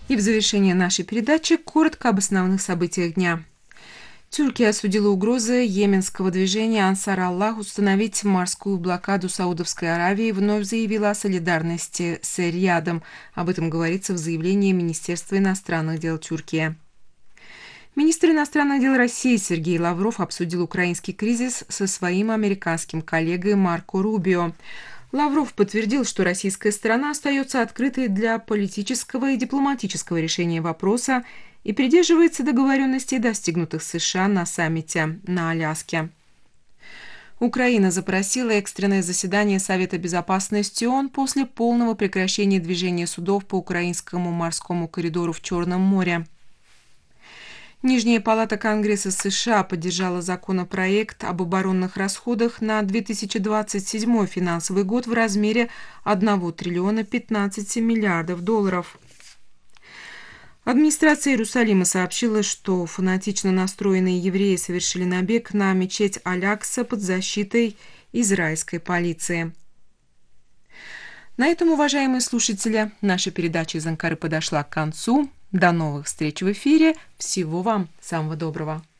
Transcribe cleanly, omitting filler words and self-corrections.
И в завершение нашей передачи коротко об основных событиях дня. Турция осудила угрозы йеменского движения «Ансар Аллах» установить морскую блокаду Саудовской Аравии и вновь заявила о солидарности с Риядом. Об этом говорится в заявлении Министерства иностранных дел Турции. Министр иностранных дел России Сергей Лавров обсудил украинский кризис со своим американским коллегой Марко Рубио. Лавров подтвердил, что российская сторона остается открытой для политического и дипломатического решения вопроса и придерживается договоренностей, достигнутых США на саммите на Аляске. Украина запросила экстренное заседание Совета безопасности ООН после полного прекращения движения судов по украинскому морскому коридору в Черном море. Нижняя палата Конгресса США поддержала законопроект об оборонных расходах на 2027 финансовый год в размере 1 триллиона 15 миллиардов долларов. Администрация Иерусалима сообщила, что фанатично настроенные евреи совершили набег на мечеть Аль-Акса под защитой израильской полиции. На этом, уважаемые слушатели, наша передача из Анкары подошла к концу. До новых встреч в эфире. Всего вам самого доброго.